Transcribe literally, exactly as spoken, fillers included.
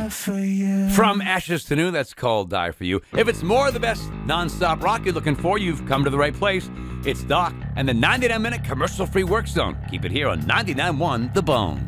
die for you. From Ashes to New, that's called Die For You. If it's more of the best non-stop rock you're looking for, you've come to the right place. It's Doc and the ninety-nine minute commercial-free work zone. Keep it here on ninety-nine point one The Bone.